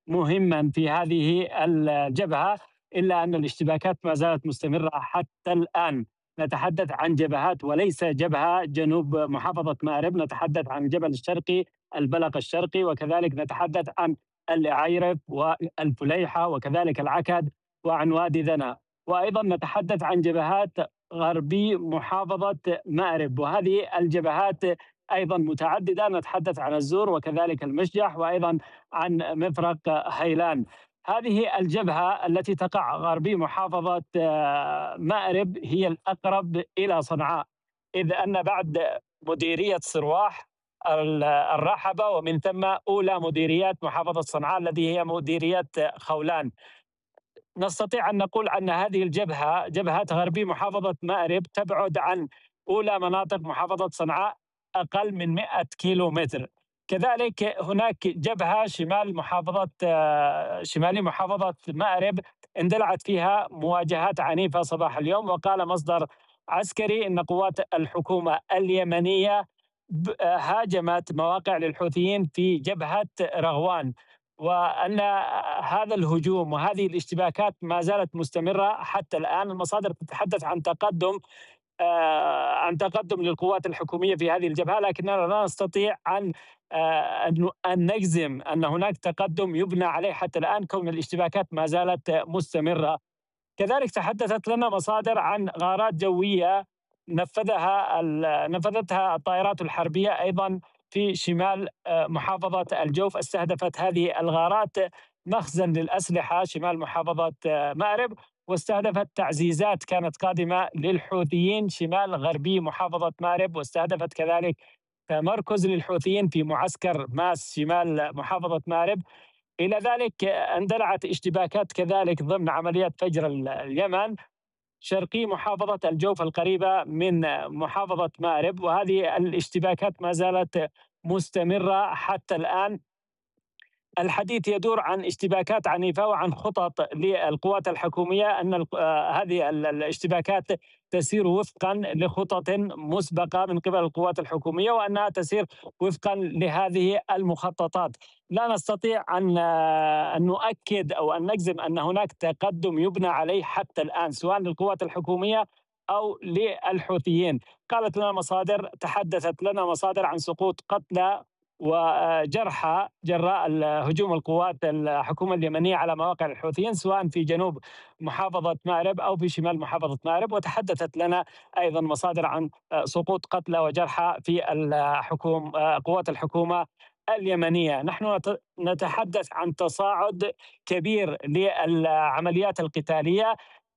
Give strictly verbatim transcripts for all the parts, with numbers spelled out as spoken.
مهما في هذه الجبهة، إلا أن الاشتباكات ما زالت مستمرة حتى الآن. نتحدث عن جبهات وليس جبهة جنوب محافظة مأرب، نتحدث عن الجبل الشرقي، البلق الشرقي، وكذلك نتحدث عن العيرف والفليحة وكذلك العكد وعن وادي ذنى. وأيضا نتحدث عن جبهات غربي محافظة مأرب، وهذه الجبهات أيضا متعددة. نتحدث عن الزور وكذلك المشجح وأيضا عن مفرق هيلان. هذه الجبهة التي تقع غربي محافظة آه، مأرب هي الأقرب إلى صنعاء، إذ أن بعد مديرية صرواح الرحبة، ومن ثم أولى مديريات محافظة صنعاء التي هي مديرية خولان. نستطيع أن نقول أن هذه الجبهة جبهة غربي محافظة مأرب تبعد عن أولى مناطق محافظة صنعاء أقل من مئة كيلو متر. كذلك هناك جبهة شمال محافظة آه، شمالي محافظة مأرب اندلعت فيها مواجهات عنيفة صباح اليوم، وقال مصدر عسكري إن قوات الحكومة اليمنية ب- آه، هاجمت مواقع للحوثيين في جبهة رغوان، وأن هذا الهجوم وهذه الاشتباكات ما زالت مستمرة حتى الآن. المصادر تتحدث عن تقدم آه، عن تقدم للقوات الحكومية في هذه الجبهة، لكننا لا نستطيع أن آه، أن أن نجزم أن هناك تقدم يبنى عليه حتى الآن، كون الاشتباكات ما زالت مستمرة. كذلك تحدثت لنا مصادر عن غارات جوية نفذها نفذتها الطائرات الحربية أيضا في شمال آه، محافظة الجوف. استهدفت هذه الغارات مخزن للأسلحة شمال محافظة آه، مأرب، واستهدفت تعزيزات كانت قادمة للحوثيين شمال غربي محافظة مأرب، واستهدفت كذلك مركز للحوثيين في معسكر ماس شمال محافظة مأرب. إلى ذلك اندلعت اشتباكات كذلك ضمن عمليات فجر اليمن شرقي محافظة الجوف القريبة من محافظة مأرب، وهذه الاشتباكات ما زالت مستمرة حتى الآن. الحديث يدور عن اشتباكات عنيفة وعن خطط للقوات الحكومية، أن ال- آه، هذه ال- الاشتباكات تسير وفقا لخطط مسبقة من قبل القوات الحكومية، وأنها تسير وفقا لهذه المخططات. لا نستطيع أن آه، أن نؤكد أو أن نجزم أن هناك تقدم يبنى عليه حتى الآن، سواء للقوات الحكومية أو للحوثيين. قالت لنا مصادر تحدثت لنا مصادر عن سقوط قتلى وجرحى جراء هجوم القوات الحكومة اليمنية على مواقع الحوثيين، سواء في جنوب محافظة مأرب أو في شمال محافظة مأرب. وتحدثت لنا أيضا مصادر عن سقوط قتلى وجرحى في الحكوم قوات الحكومة اليمنية. نحن نتحدث عن تصاعد كبير للعمليات القتالية،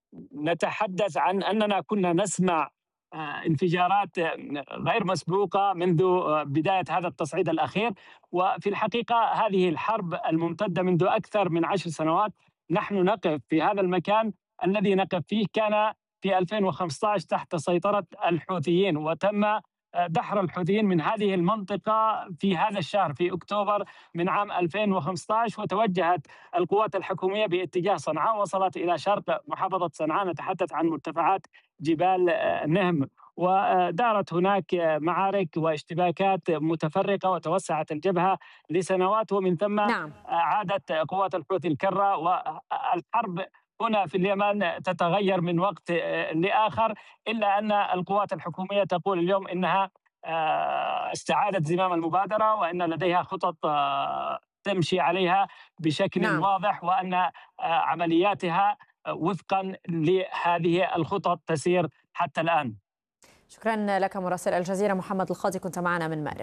نتحدث عن أننا كنا نسمع آه، انفجارات آه، غير مسبوقة منذ آه، بداية هذا التصعيد الأخير. وفي الحقيقة هذه الحرب الممتدة منذ أكثر من عشر سنوات، نحن نقف في هذا المكان الذي نقف فيه كان في ألفين وخمسة عشر تحت سيطرة الحوثيين، وتم آه، دحر الحوثيين من هذه المنطقة في هذا الشهر في أكتوبر من عام ألفين وخمسة عشر. وتوجهت القوات الحكومية باتجاه صنعاء، وصلت إلى شرق محافظة صنعاء، نتحدث عن مرتفعات جبال آه، نهم. ودارت هناك آه، معارك واشتباكات متفرقة، وتوسعت الجبهة لسنوات، ومن ثم آه، نعم. عادت قوات الحوثي الكرة. والحرب هنا في اليمن تتغير من وقت آه، لآخر، إلا أن القوات الحكومية تقول اليوم إنها آه، استعادت زمام المبادرة، وأن لديها خطط آه، تمشي عليها بشكل نعم. واضح، وأن آه، عملياتها آه، وفقا لهذه الخطط تسير حتى الآن. شكرا لك مراسل الجزيرة محمد الخاضي، كنت معنا من مأرب.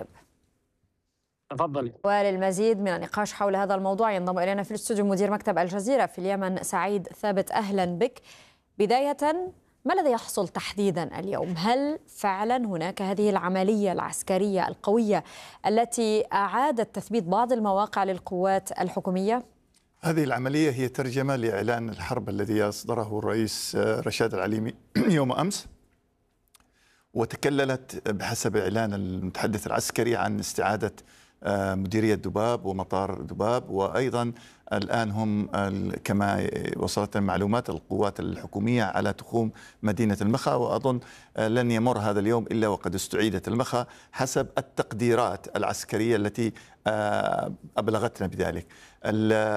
تفضلي. وللمزيد من النقاش حول هذا الموضوع ينضم إلينا في الاستوديو مدير مكتب الجزيرة في اليمن سعيد ثابت. أهلا بك. بداية، ما الذي يحصل تحديدا اليوم؟ هل فعلا هناك هذه العملية العسكرية القوية التي أعادت تثبيت بعض المواقع للقوات الحكومية؟ هذه العملية هي ترجمة لإعلان الحرب الذي أصدره الرئيس رشاد العليمي يوم أمس، وتكللت بحسب إعلان المتحدث العسكري عن استعادة مديرية دباب ومطار دباب، وأيضا الآن هم كما وصلت المعلومات القوات الحكومية على تخوم مدينة المخا، وأظن لن يمر هذا اليوم إلا وقد استعيدت المخا حسب التقديرات العسكرية التي أبلغتنا بذلك.